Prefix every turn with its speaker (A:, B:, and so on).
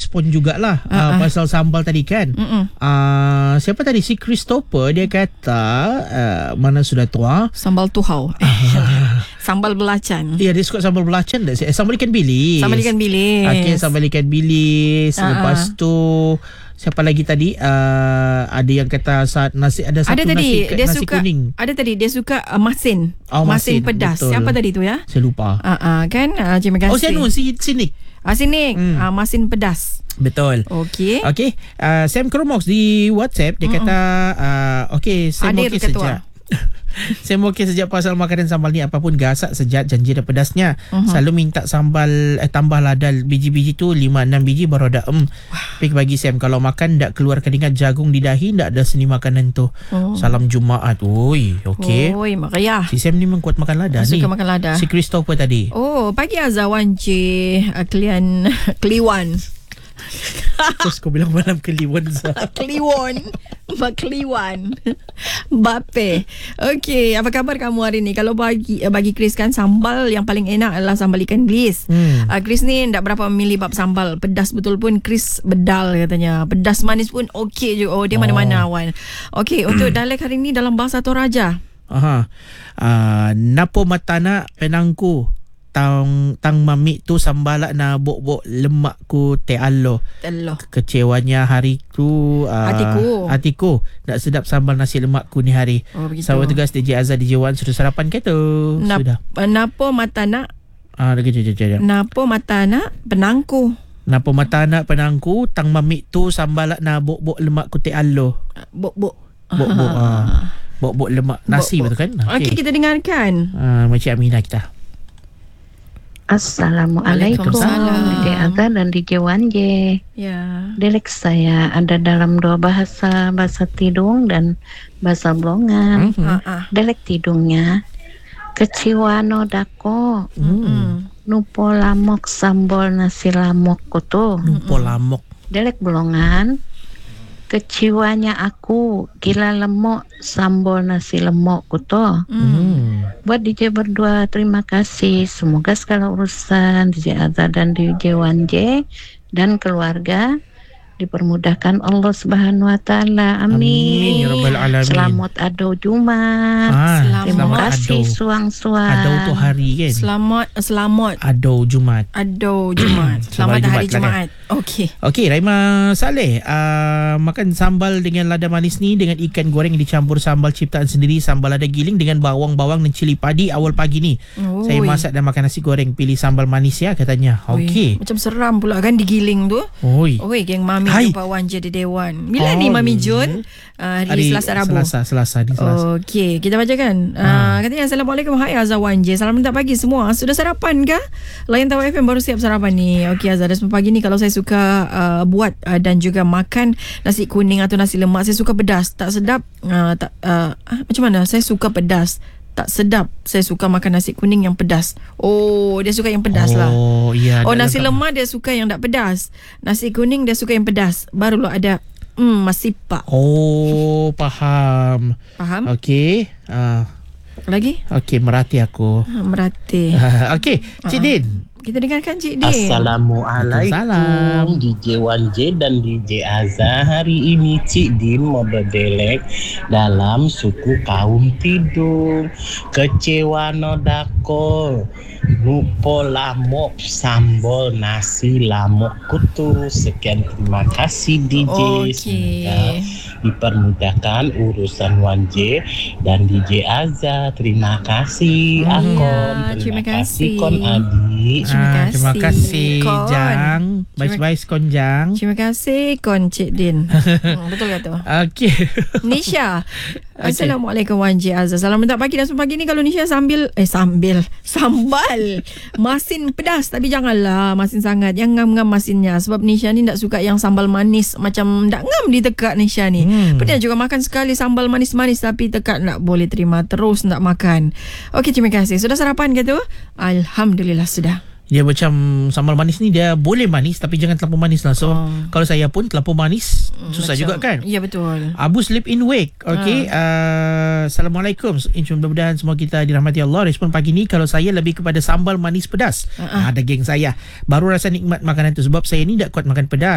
A: respon jugalah pasal sambal tadi kan. Siapa tadi? Si Christopher, dia kata mana sudah tua
B: sambal tuhau. Sambal belacan.
A: Ya, dia suka sambal belacan tak? Sambal ikan bilis.
B: Sambal ikan bilis.
A: Okey, sambal ikan bilis. Lepas tu siapa lagi tadi? Ada yang kata nasi, ada satu
B: ada tadi,
A: nasi, nasi
B: suka,
A: kuning.
B: Ada tadi dia suka masin.
A: Masin
B: pedas.
A: betul.
B: Siapa tadi tu ya?
A: Saya lupa.
B: Kan? Terima kasih.
A: Sini.
B: Sini. Masin pedas.
A: Betul.
B: Okey.
A: Sam Kromox di WhatsApp dia kata okey, saya
B: Hadir
A: okey
B: ketua.
A: sejak saya okey sejak pasal makanan sambal ni, apapun gasak sejat janji dan pedasnya. Selalu minta sambal tambah ladal biji-biji tu 5-6 biji baru ada Pik bagi Sam, kalau makan tak keluar keringat jagung di dahi, tak ada seni makanan tu. Salam Jumaat. Oi, okey.
B: Oi, makanya.
A: Si Sam ni memang kuat makan lada ni.
B: Suka makan lada.
A: Si Christopher tadi.
B: Pagi Azawan Kliwon.
A: Terus kau bilang malam Kliwon.
B: Kliwon. Bape. Okey, apa khabar kamu hari ni? Kalau bagi Chris kan, sambal yang paling enak adalah sambal ikan bilis. Chris ni tak berapa memilih bab sambal. Pedas betul pun Chris bedal katanya. Pedas manis pun okey je. Dia mana-mana awan. Okey, untuk dialek hari ni dalam bahasa Toraja.
A: Napo matana penangku tang mami tu sambala na bok lemak ku te allo. Kecewanya hari tu hatiku nak sedap sambal nasi lemak ku ni hari. Sahabat tugas DJ Azhar DJ Wan sudah sarapan ke tu? Sudah.
B: Napo matana
A: Napo
B: matana penangku.
A: Napo matana penangku tang mami tu sambala na bok lemak ku te allo. Bok lemak nasi betul kan?
B: Okey, kita dengarkan.
A: Macam Aminah kita.
C: Assalamualaikum DJ Azhar dan DJ Wanje.
B: Ya.
C: Dialek saya ada dalam dua bahasa Tidung dan bahasa Blongan. Dialek Tidungnya keciwano dako. Nupo lamok sambal nasi lamok kutu.
A: Nupo lamok.
C: Dialek Blongan keciwanya aku gila lemok sambal nasi lemok kutu. Buat DJ berdua terima kasih. Semoga segala urusan DJ Azhar dan DJ Wanje dan keluarga dipermudahkan Allah Subhanahu wa taala. Amin.
A: Ya rabbal alamin.
C: Selamat Ado Jumat. Terima kasih suang-suang.
A: Ado tu hari kan?
B: Selamat
A: Ado Jumat.
B: Selamat hari Jumaat.
A: Okey, Raima Saleh makan sambal dengan lada manis ni dengan ikan goreng yang dicampur sambal ciptaan sendiri, sambal lada giling dengan bawang-bawang dan cili padi awal pagi ni. Saya masak dan makan nasi goreng, pilih sambal manis ya katanya. Okey.
B: Macam seram pula kan digiling tu.
A: Oi,
B: geng Mami jumpa Wanja di Dewan. Bila ni Mami Jun? Hari Selasa Rabu.
A: Selasa.
B: Okey, kita bacakan. Katanya Assalamualaikum, hai Azhar Wanja. Salam minta pagi semua. Sudah sarapan ke? Layan Tawa FM baru siap sarapan ni. Okey Azhar, dan pagi ni kalau saya suka buat dan juga makan nasi kuning atau nasi lemak, saya suka pedas. Tak sedap macam mana? Saya suka pedas. Tak sedap. Saya suka makan nasi kuning yang pedas. Dia suka yang pedas lah.
A: Ya,
B: nasi lemak dia suka yang tak pedas. Nasi kuning dia suka yang pedas. Barulah ada masipa.
A: Faham. Okey.
B: Lagi?
A: Okey, merhati aku.
B: Merhati.
A: Okey, Cik Din.
B: Kita dengarkan Cik Din.
D: Assalamualaikum DJ Wanje dan DJ Azhar. Hari ini Cik Din mau berdelek dalam suku kaum Tidung. Kecewa nodako nupo lamok sambal nasi lamok kutu. Sekian, terima kasih DJ. Semoga dipermudahkan urusan Wanje dan DJ Azhar. Terima kasih Akon. Terima kasih Kon Adi.
A: Terima kasih Jang. Bye-bye Kon Jang.
B: Terima kasih Kon Cik Din. Betul ke tu?
A: Okey.
B: Nisha. Assalamualaikum Wanje Azhar. Salam minta pagi dan semua pagi ni kalau Nisha sambal masin pedas, tapi janganlah masin sangat. Yang ngam-ngam masinnya, sebab Nisha ni tak suka yang sambal manis macam tak ngam di tekak Nisha ni. Pernah juga makan sekali sambal manis-manis tapi tekak tak boleh terima, terus nak makan. Okey, terima kasih. Sudah sarapan ke tu? Alhamdulillah sudah.
A: Dia macam sambal manis ni, dia boleh manis tapi jangan terlalu manis lah. So kalau saya pun terlalu manis susah macam, juga kan.
B: Ya betul.
A: Abu Sleep in Wake. Okey. Assalamualaikum. Mudah-mudahan semua kita dirahmati Allah. Respon pagi ni kalau saya lebih kepada sambal manis pedas. Ada geng saya baru rasa nikmat makanan tu, sebab saya ni tak kuat makan pedas.